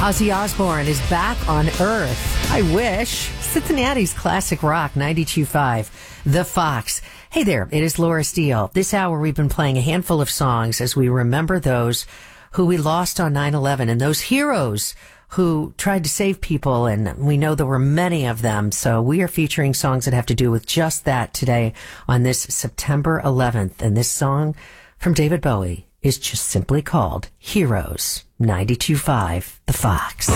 Ozzy Osbourne is back on Earth. I wish. Cincinnati's classic rock, 92.5, The Fox. Hey there, it is Laura Steele. This hour we've been playing a handful of songs as we remember those who we lost on 9/11 and those heroes who tried to save people, and we know there were many of them. So we are featuring songs that have to do with just that today on this September 11th. And this song from David Bowie is just simply called Heroes, 92.5, The Fox.